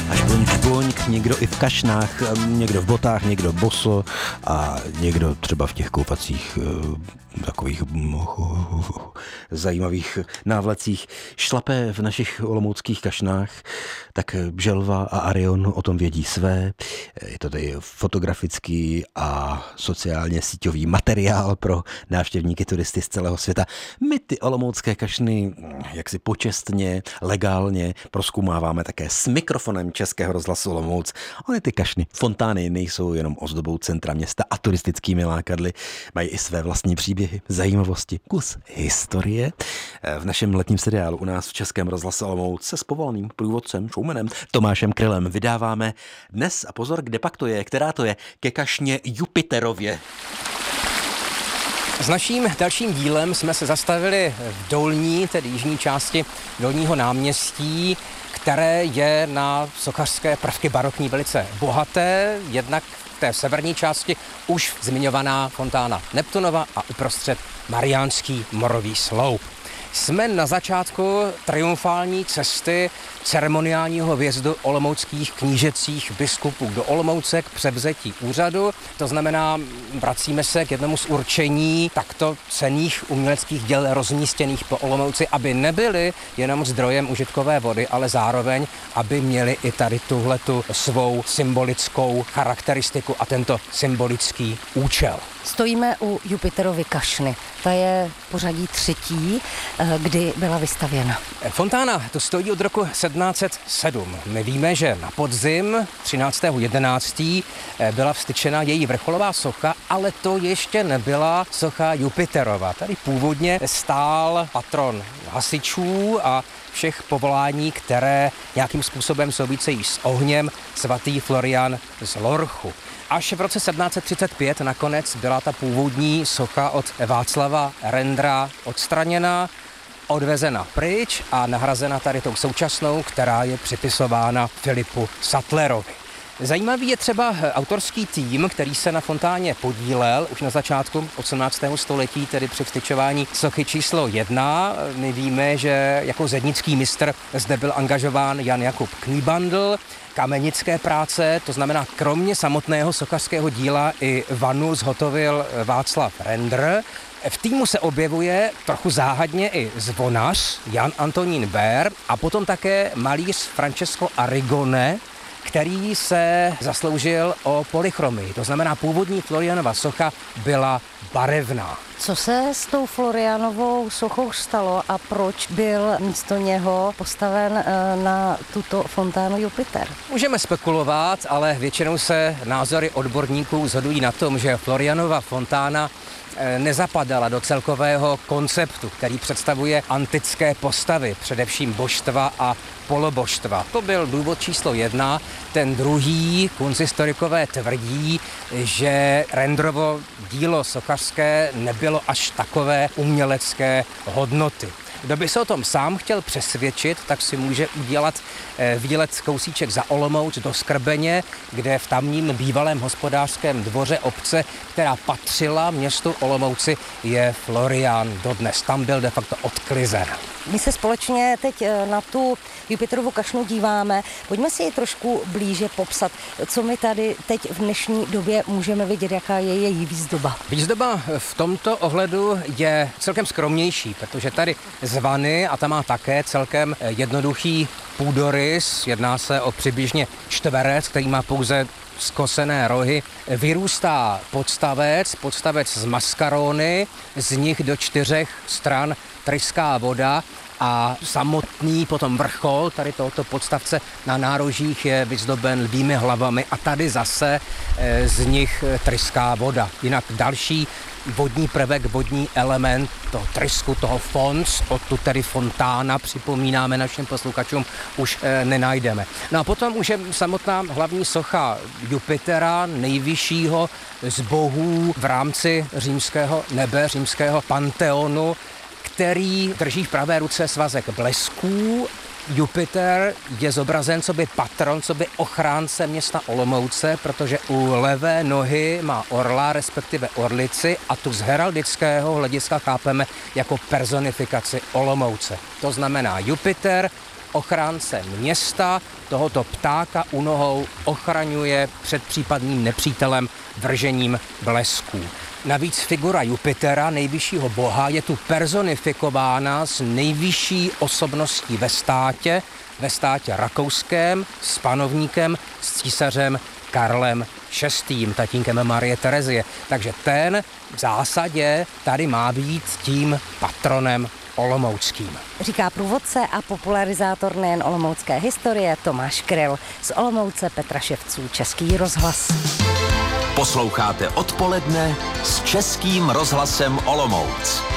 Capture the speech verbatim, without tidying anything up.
A žbuň, žbuňk, někdo i v kašnách, někdo v botách, někdo boso a někdo třeba v těch koupacích takových zajímavých návlecích šlape v našich olomouckých kašnách, tak Bželva a Arion o tom vědí své. Je to tady fotografický a sociálně síťový materiál pro návštěvníky, turisty z celého světa. My ty olomoucké kašny jaksi počestně, legálně prozkoumáváme také s mikrofonem Českého rozhlasu Olomouc. Ony ty kašny, fontány nejsou jenom ozdobou centra města a turistickými lákadly, mají i své vlastní příběhy, zajímavosti, kus historie. V našem letním seriálu u nás v Českém rozhlasu Olomouc se s povolaným průvodcem, showmanem Tomášem Krylem vydáváme dnes, a pozor, kde pak to je, která to je, ke kašně Jupiterově. S naším dalším dílem jsme se zastavili v dolní, tedy jižní části Dolního náměstí, které je na sochařské prvky barokní velice bohaté, jednak v té severní části už zmiňovaná fontána Neptunova a uprostřed Mariánský morový sloup. Jsme na začátku triumfální cesty ceremoniálního vjezdu olomouckých knížecích biskupů do Olomouce k převzetí úřadu. To znamená, vracíme se k jednomu z určení takto cenných uměleckých děl rozmístěných po Olomouci, aby nebyly jenom zdrojem užitkové vody, ale zároveň, aby měli i tady tuhletu svou symbolickou charakteristiku a tento symbolický účel. Stojíme u Jupiterovy kašny. Ta je pořadí třetí, kdy byla vystavěna. Fontána to stojí od roku sedmnáct set sedm. My víme, že na podzim třináctého jedenáctého byla vstyčena její vrcholová socha, ale to ještě nebyla socha Jupiterova. Tady původně stál patron hasičů a všech povolání, které nějakým způsobem souvisejí s ohněm, svatý Florian z Lorchu. Až v roce sedmnáct set třicet pět nakonec byla ta původní socha od Václava Rendra odstraněna, odvezena pryč a nahrazena tady tou současnou, která je připisována Filipu Sattlerovi. Zajímavý je třeba autorský tým, který se na fontáně podílel už na začátku osmnáctého století, tedy při vstyčování sochy číslo jedna. My víme, že jako zednický mistr zde byl angažován Jan Jakub Kníbandl. Kamenické práce, to znamená kromě samotného sochařského díla i vanu zhotovil Václav Rendr. V týmu se objevuje trochu záhadně i zvonař Jan Antonín Bér a potom také malíř Francesco Arrigone, který se zasloužil o polychromii. To znamená, původní Florianova socha byla barevná. Co se s tou Florianovou sochou stalo a proč byl místo něho postaven na tuto fontánu Jupiter? Můžeme spekulovat, ale většinou se názory odborníků shodují na tom, že Florianova fontána nezapadala do celkového konceptu, který představuje antické postavy, především božstva a polobožstva. To byl důvod číslo jedna. Ten druhý, kunsthistorikové tvrdí, že Rendrovo dílo sochařské nebylo až takové umělecké hodnoty. Kdo by se o tom sám chtěl přesvědčit, tak si může udělat výlet kousíček za Olomouc do Skrbeně, kde v tamním bývalém hospodářském dvoře obce, která patřila městu Olomouci, je Florian dodnes. Tam byl de facto odklizen. My se společně teď na tu Jupiterovu kašnu díváme. Pojďme si ji trošku blíže popsat, co my tady teď v dnešní době můžeme vidět, jaká je její výzdoba. Výzdoba v tomto ohledu je celkem skromnější, protože tady zvany a ta má také celkem jednoduchý půdorys. Jedná se o přibližně čtverec, který má pouze skosené rohy. Vyrůstá podstavec, podstavec z maskarony, z nich do čtyřech stran tryská voda a samotný potom vrchol tady tohoto podstavce na nárožích je vyzdoben lvými hlavami a tady zase z nich tryská voda. Jinak další vodní prvek, vodní element toho trysku, toho fons, odtud tedy fontána, připomínáme našim posluchačům, už e, nenajdeme. No a potom už je samotná hlavní socha Jupitera, nejvyššího z bohů v rámci římského nebe, římského panteonu, který drží v pravé ruce svazek blesků. Jupiter je zobrazen coby patron, coby ochránce města Olomouce, protože u levé nohy má orla, respektive orlici, a tu z heraldického hlediska chápeme jako personifikaci Olomouce. To znamená Jupiter, ochránce města, tohoto ptáka u nohou ochraňuje před případným nepřítelem vržením blesků. Navíc figura Jupitera, nejvyššího boha, je tu personifikována s nejvyšší osobností ve státě, ve státě rakouském, s panovníkem, s císařem Karlem šestým, tatínkem Marie Terezie. Takže ten v zásadě tady má být tím patronem olomouckým. Říká průvodce a popularizátor nejen olomoucké historie Tomáš Kryl. Z Olomouce Petra Ševců, Český rozhlas. Posloucháte Odpoledne s Českým rozhlasem Olomouc.